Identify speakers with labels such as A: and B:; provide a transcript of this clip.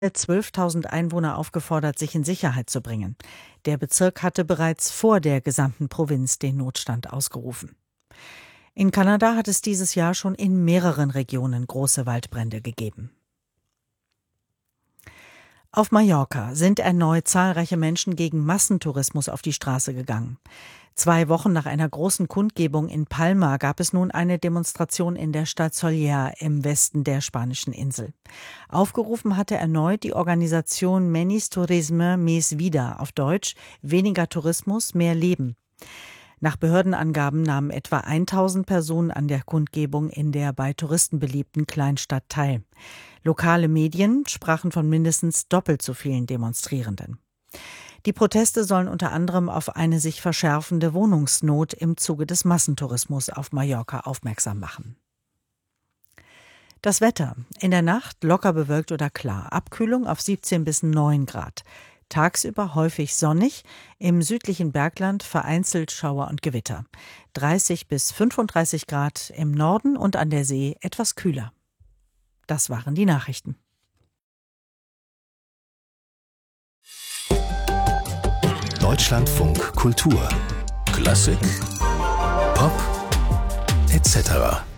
A: 12.000 Einwohner aufgefordert, sich in Sicherheit zu bringen. Der Bezirk hatte bereits vor der gesamten Provinz den Notstand ausgerufen. In Kanada hat es dieses Jahr schon in mehreren Regionen große Waldbrände gegeben. Auf Mallorca sind erneut zahlreiche Menschen gegen Massentourismus auf die Straße gegangen. 2 Wochen nach einer großen Kundgebung in Palma gab es nun eine Demonstration in der Stadt Sóller im Westen der spanischen Insel. Aufgerufen hatte erneut die Organisation Menos Turisme, Més Vida, auf Deutsch weniger Tourismus, mehr Leben. Nach Behördenangaben nahmen etwa 1.000 Personen an der Kundgebung in der bei Touristen beliebten Kleinstadt teil. Lokale Medien sprachen von mindestens doppelt so vielen Demonstrierenden. Die Proteste sollen unter anderem auf eine sich verschärfende Wohnungsnot im Zuge des Massentourismus auf Mallorca aufmerksam machen. Das Wetter. In der Nacht locker bewölkt oder klar. Abkühlung auf 17 bis 9 Grad. Tagsüber häufig sonnig, im südlichen Bergland vereinzelt Schauer und Gewitter. 30 bis 35 Grad im Norden und an der See etwas kühler. Das waren die Nachrichten.
B: Deutschlandfunk Kultur. Klassik, Pop, etc.